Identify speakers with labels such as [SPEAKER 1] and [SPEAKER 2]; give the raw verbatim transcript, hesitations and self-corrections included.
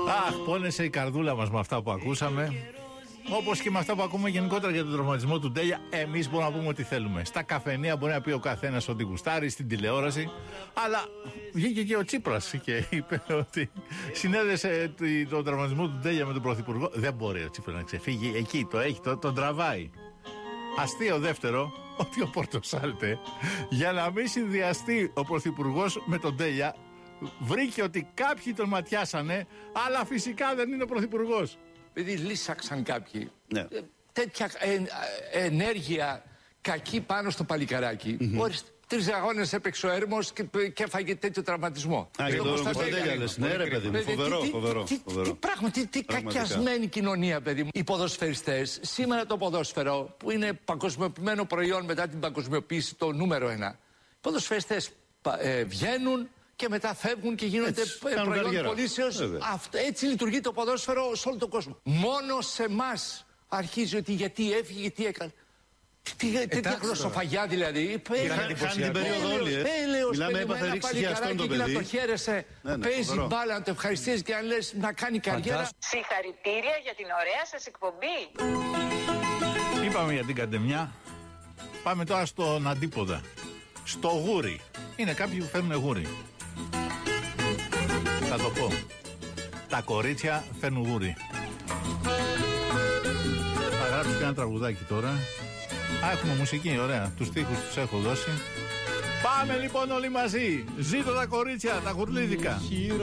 [SPEAKER 1] Αχ, πόνεσε η καρδούλα μας με αυτά που ακούσαμε. Όπως και με αυτά που ακούμε γενικότερα για τον τραυματισμό του Ντέλια, εμείς μπορούμε να πούμε ό,τι θέλουμε. Στα καφενεία μπορεί να πει ο καθένας ό,τι γουστάρει, στην τηλεόραση. Αλλά βγήκε και ο Τσίπρας και είπε ότι συνέδεσε τον τραυματισμό του Ντέλια με τον Πρωθυπουργό. Δεν μπορεί ο Τσίπρας να ξεφύγει. Εκεί το έχει, το, τον τραβάει. Αστείο δεύτερο, ότι ο Πορτοσάλτε, για να μην συνδυαστεί ο Πρωθυπουργός με τον Ντέλια, βρήκε ότι κάποιοι τον ματιάσανε, αλλά φυσικά δεν είναι ο Πρωθυπουργός.
[SPEAKER 2] Επειδή λύσαξαν κάποιοι,
[SPEAKER 3] ναι.
[SPEAKER 2] ε, τέτοια ε, ε, ενέργεια κακή πάνω στο παλικαράκι. Mm-hmm. Ορίστε, τρεις αγώνες έπαιξε ο Έρμος και, και έφαγε τέτοιο τραυματισμό.
[SPEAKER 3] Α, και το Κωνσταντέλια λες, ναι ρε παιδί μου, φοβερό,
[SPEAKER 2] τι,
[SPEAKER 3] φοβερό,
[SPEAKER 2] τι,
[SPEAKER 3] φοβερό.
[SPEAKER 2] Τι πράγμα, τι, τι κακιασμένη κοινωνία, παιδί μου. Οι ποδοσφαιριστές, σήμερα το ποδόσφαιρο, που είναι παγκοσμιοποιημένο προϊόν μετά την παγκοσμιοποίηση, το νούμερο ένα. Οι ποδοσφαιριστές ε, βγαίνουν και μετά φεύγουν και γίνονται έτσι, προϊόν πωλήσεως. Έτσι λειτουργεί το ποδόσφαιρο σε όλο τον κόσμο. Μόνο σε εμάς αρχίζει ότι γιατί έφυγε, γιατί έκανε. Τι, τέτοια γλωσσοφαγιά δηλαδή.
[SPEAKER 3] Χάνει την περίοδο όλοι. Μιλάμε, έπαθε ρήξη για αυτόν τον παιδί.
[SPEAKER 2] Να το χαίρεσαι, παίζει μπάλα, να το ευχαριστείς και να λες να κάνει καριέρα.
[SPEAKER 4] Συγχαρητήρια για την ωραία σας εκπομπή.
[SPEAKER 1] Είπαμε για την Καντεμιά. Πάμε τώρα στον αντίποδα. Στο γούρι. Είναι κάποιοι που φέρνουν γούρι. Θα το πω. Τα κορίτσια φέρνουν γούρι. Θα γράψω και ένα τραγουδάκι τώρα. Α, έχουμε μουσική, ωραία. Τους στίχους τους έχω δώσει. Πάμε λοιπόν όλοι μαζί. Ζήτω τα κορίτσια, τα γουρλίδικα.